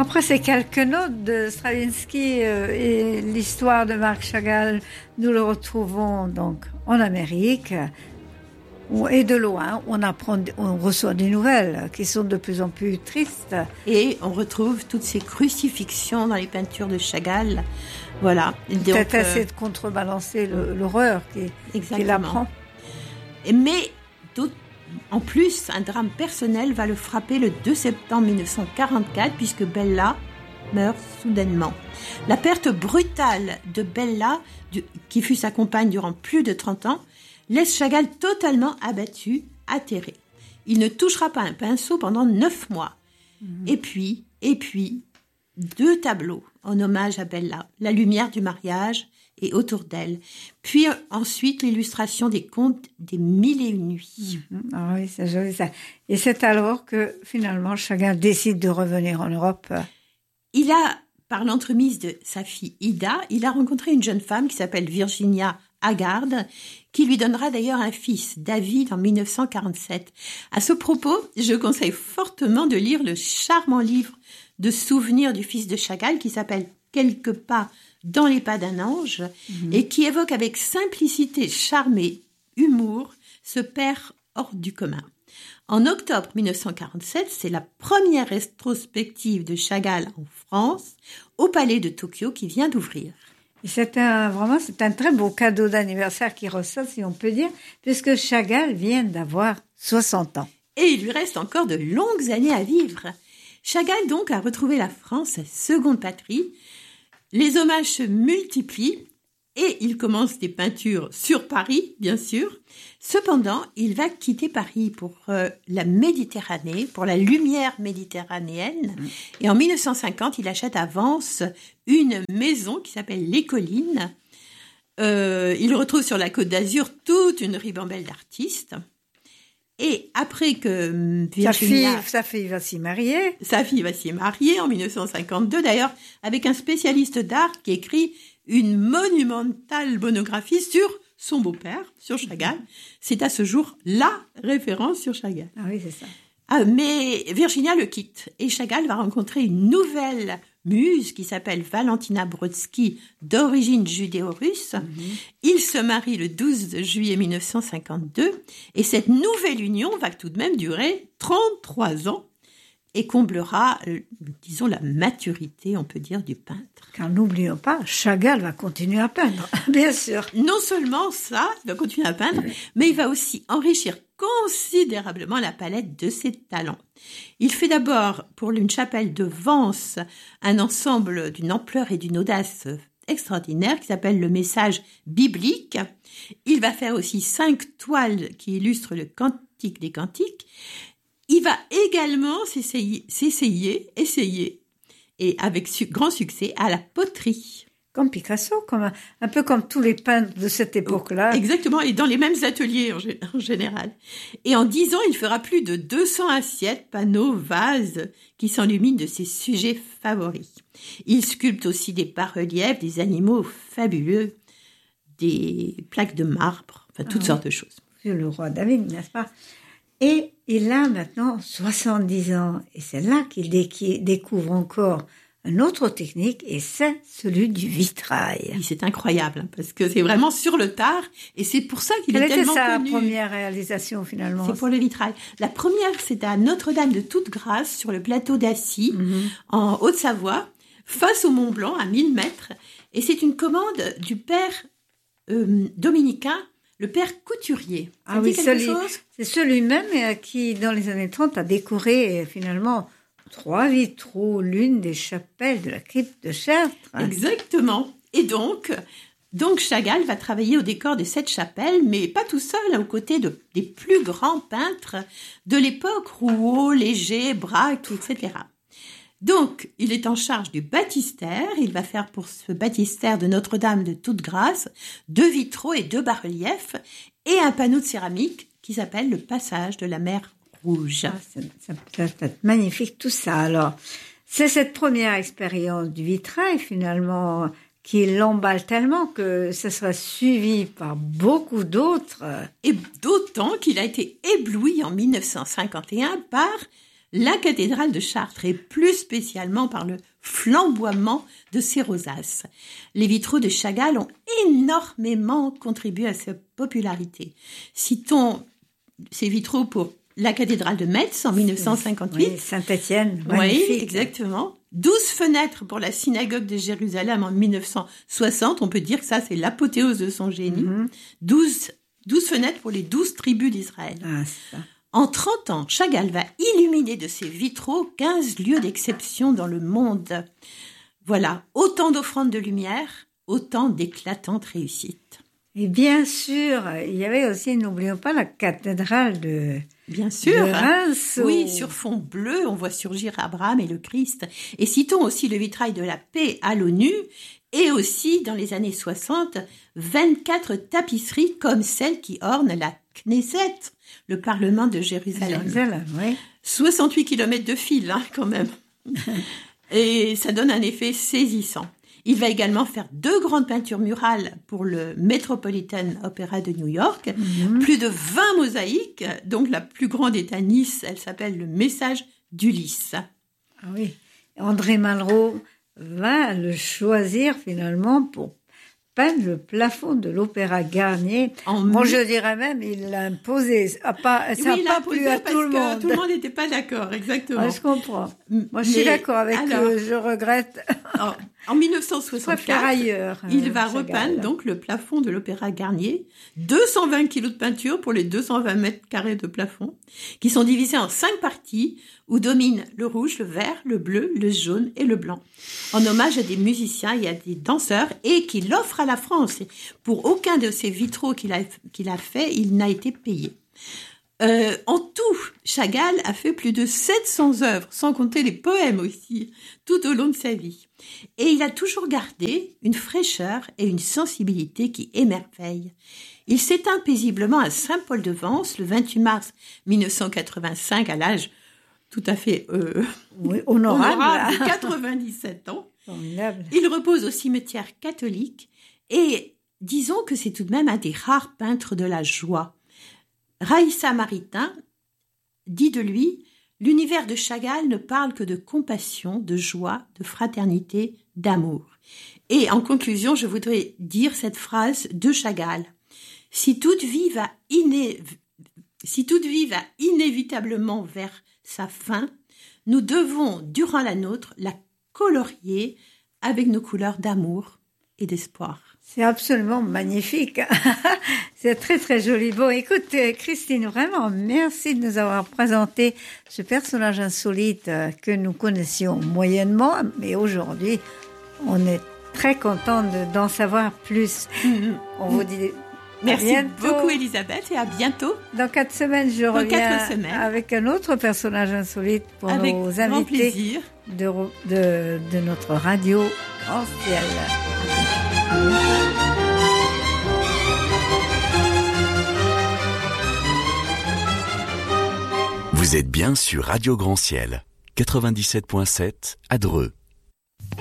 Après ces quelques notes de Stravinsky et l'histoire de Marc Chagall, nous le retrouvons donc en Amérique. Et de loin, on reçoit des nouvelles qui sont de plus en plus tristes. Et on retrouve toutes ces crucifixions dans les peintures de Chagall. Voilà. Peut-être essayer de contrebalancer l'horreur qu'il apprend. Mais en plus, un drame personnel va le frapper le 2 septembre 1944, puisque Bella meurt soudainement. La perte brutale de Bella, qui fut sa compagne durant plus de 30 ans, laisse Chagall totalement abattu, atterré. Il ne touchera pas un pinceau pendant 9 mois. Et puis, 2 tableaux en hommage à Bella, La lumière du mariage et Autour d'elle. Puis ensuite, l'illustration des contes des 1001 nuits. Ah oui, c'est joli ça. Et c'est alors que finalement Chagall décide de revenir en Europe. Par l'entremise de sa fille Ida, il a rencontré une jeune femme qui s'appelle Virginia Haggard, qui lui donnera d'ailleurs un fils, David, en 1947. À ce propos, je conseille fortement de lire le charmant livre de souvenirs du fils de Chagall qui s'appelle « Quelques pas dans les pas d'un ange » et qui évoque avec simplicité, charme et humour ce père hors du commun. En octobre 1947, c'est la première rétrospective de Chagall en France, au Palais de Tokyo, qui vient d'ouvrir. Et c'est un très beau cadeau d'anniversaire qui ressort, si on peut dire, puisque Chagall vient d'avoir 60 ans. Et il lui reste encore de longues années à vivre. Chagall, donc, a retrouvé la France, sa seconde patrie. Les hommages se multiplient et il commence des peintures sur Paris, bien sûr. Cependant, il va quitter Paris pour la Méditerranée, pour la lumière méditerranéenne. Et en 1950, il achète à Vence une maison qui s'appelle Les Collines. Il retrouve sur la Côte d'Azur toute une ribambelle d'artistes. Et après que Virginia... Sa fille va s'y marier. Sa fille va s'y marier en 1952, d'ailleurs, avec un spécialiste d'art qui écrit une monumentale monographie sur son beau-père, sur Chagall. C'est à ce jour la référence sur Chagall. Ah oui, c'est ça. Mais Virginia le quitte et Chagall va rencontrer une nouvelle muse qui s'appelle Valentina Brodsky, d'origine judéo-russe. Ils se marient le 12 juillet 1952 et cette nouvelle union va tout de même durer 33 ans et comblera, disons, la maturité, on peut dire, du peintre. Car n'oublions pas, Chagall va continuer à peindre, bien sûr. Non seulement ça, il va continuer à peindre, mais il va aussi enrichir considérablement la palette de ses talents. Il fait d'abord, pour une chapelle de Vence, un ensemble d'une ampleur et d'une audace extraordinaire qui s'appelle le Message biblique. Il va faire aussi 5 toiles qui illustrent le Cantique des Cantiques. Il va également essayer, et avec grand succès, à la poterie. Comme Picasso, un peu comme tous les peintres de cette époque-là. Exactement, et dans les mêmes ateliers en général. Et en 10 ans, il fera plus de 200 assiettes, panneaux, vases qui s'enluminent de ses sujets favoris. Il sculpte aussi des bas-reliefs, des animaux fabuleux, des plaques de marbre, enfin toutes sortes de choses. C'est le roi David, n'est-ce pas ? Et il a maintenant 70 ans. Et c'est là qu'il découvre encore une autre technique, et c'est celui du vitrail. Oui, c'est incroyable, parce que c'est vraiment sur le tard, et c'est pour ça qu'il est tellement connu. Quelle était sa première réalisation, finalement ? C'est pour le vitrail. La première, c'était à Notre-Dame de Toute-Grâce, sur le plateau d'Assy, en Haute-Savoie, face au Mont Blanc, à 1000 mètres. Et c'est une commande du père dominicain, le père Couturier. Ah oui, c'est celui-même qui, dans les années 30, a décoré finalement 3 vitraux, l'une des chapelles de la crypte de Chartres. Exactement. Et donc Chagall va travailler au décor de cette chapelle, mais pas tout seul, aux côtés des plus grands peintres de l'époque, Rouault, Léger, Braque, etc. Donc, il est en charge du baptistère. Il va faire pour ce baptistère de Notre-Dame de Toute-Grâce 2 vitraux et 2 bas-reliefs et un panneau de céramique qui s'appelle le Passage de la mer Rouge. C'est magnifique tout ça. Alors, c'est cette première expérience du vitrail finalement qui l'emballe tellement que ça sera suivi par beaucoup d'autres. Et d'autant qu'il a été ébloui en 1951 par la cathédrale de Chartres et plus spécialement par le flamboiement de ses rosaces. Les vitraux de Chagall ont énormément contribué à sa popularité. Citons ces vitraux pour la cathédrale de Metz en 1958. Oui, Saint-Étienne, magnifique. Oui, exactement. 12 fenêtres pour la synagogue de Jérusalem en 1960. On peut dire que ça, c'est l'apothéose de son génie. 12 fenêtres pour les 12 tribus d'Israël. Ah, c'est ça. En 30 ans, Chagall va illuminer de ses vitraux 15 lieux d'exception dans le monde. Voilà, autant d'offrandes de lumière, autant d'éclatantes réussites. Et bien sûr, il y avait aussi, n'oublions pas, la cathédrale de Reims. Oui, sur fond bleu, on voit surgir Abraham et le Christ. Et citons aussi le vitrail de la paix à l'ONU et aussi, dans les années 60, 24 tapisseries comme celle qui orne la Knesset, le Parlement de Jérusalem. Oui. 68 kilomètres de fil, quand même. Et ça donne un effet saisissant. Il va également faire 2 grandes peintures murales pour le Metropolitan Opera de New York, plus de 20 mosaïques, donc la plus grande est à Nice, elle s'appelle Le Message d'Ulysse. Ah oui, André Malraux va le choisir finalement pour peindre le plafond de l'Opéra Garnier. Je dirais même, il l'a imposé. Ça n'a pas plu à tout le monde. Tout le monde n'était pas d'accord, exactement. Je comprends. Moi, je suis d'accord avec eux, je regrette. En 1964, ailleurs, il va repeindre donc le plafond de l'Opéra Garnier, 220 kilos de peinture pour les 220 mètres carrés de plafond, qui sont divisés en 5 parties où dominent le rouge, le vert, le bleu, le jaune et le blanc, en hommage à des musiciens et à des danseurs, et qu'il offre à la France. Pour aucun de ces vitraux qu'il a fait, il n'a été payé. En tout, Chagall a fait plus de 700 œuvres, sans compter les poèmes aussi, tout au long de sa vie. Et il a toujours gardé une fraîcheur et une sensibilité qui émerveillent. Il s'éteint paisiblement à Saint-Paul-de-Vence le 28 mars 1985 à l'âge tout à fait honorable de 97 ans. Formidable. Il repose au cimetière catholique et disons que c'est tout de même un des rares peintres de la joie. Raïssa Maritain dit de lui « L'univers de Chagall ne parle que de compassion, de joie, de fraternité, d'amour. » Et en conclusion, je voudrais dire cette phrase de Chagall. Si toute vie va inévitablement vers sa fin, nous devons, durant la nôtre, la colorier avec nos couleurs d'amour et d'espoir. C'est absolument magnifique. C'est très, très joli. Bon, écoute, Christine, vraiment, merci de nous avoir présenté ce personnage insolite que nous connaissions moyennement, mais aujourd'hui, on est très content d'en savoir plus. On vous dit merci beaucoup, Elisabeth, et à bientôt. Dans 4 semaines, je reviens avec un autre personnage insolite pour nos invités de notre radio Grand Ciel. Vous êtes bien sur Radio Grand Ciel, 97.7 à Dreux.